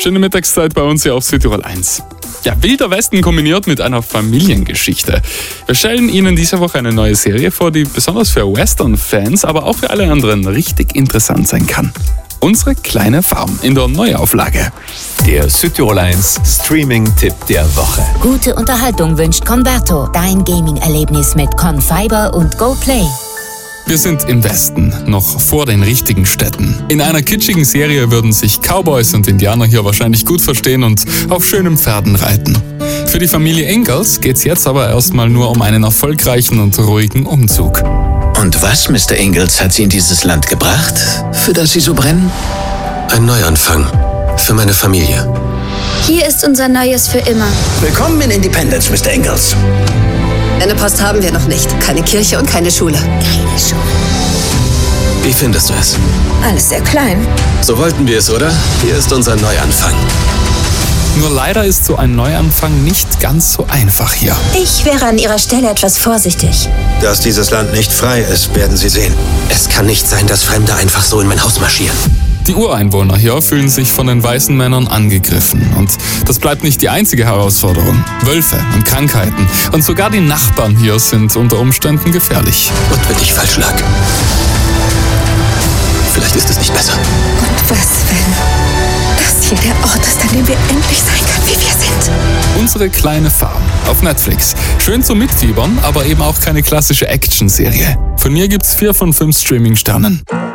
Schöne Mittagszeit bei uns hier auf Südtirol 1. Ja, Wilder Westen kombiniert mit einer Familiengeschichte. Wir stellen Ihnen diese Woche eine neue Serie vor, die besonders für Western-Fans, aber auch für alle anderen richtig interessant sein kann. Unsere kleine Farm in der Neuauflage. Der Südtirol 1 Streaming-Tipp der Woche. Gute Unterhaltung wünscht Converto. Dein Gaming-Erlebnis mit Confiber und GoPlay. Wir sind im Westen, noch vor den richtigen Städten. In einer kitschigen Serie würden sich Cowboys und Indianer hier wahrscheinlich gut verstehen und auf schönen Pferden reiten. Für die Familie Ingalls geht's jetzt aber erstmal nur um einen erfolgreichen und ruhigen Umzug. Und was, Mr. Ingalls, hat Sie in dieses Land gebracht, für das Sie so brennen? Ein Neuanfang für meine Familie. Hier ist unser Neues für immer. Willkommen in Independence, Mr. Ingalls. Eine Post haben wir noch nicht. Keine Kirche und keine Schule. Keine Schule. Wie findest du es? Alles sehr klein. So wollten wir es, oder? Hier ist unser Neuanfang. Nur leider ist so ein Neuanfang nicht ganz so einfach hier. Ich wäre an Ihrer Stelle etwas vorsichtig. Dass dieses Land nicht frei ist, werden Sie sehen. Es kann nicht sein, dass Fremde einfach so in mein Haus marschieren. Die Ureinwohner hier fühlen sich von den weißen Männern angegriffen. Und das bleibt nicht die einzige Herausforderung. Wölfe und Krankheiten. Und sogar die Nachbarn hier sind unter Umständen gefährlich. Und wenn ich falsch lag? Vielleicht ist es nicht besser. Und was, wenn das hier der Ort ist, an dem wir endlich sein können, wie wir sind? Unsere kleine Farm auf Netflix. Schön zum Mitfiebern, aber eben auch keine klassische Action-Serie. Von mir gibt's 4 von 5 Streaming-Sternen.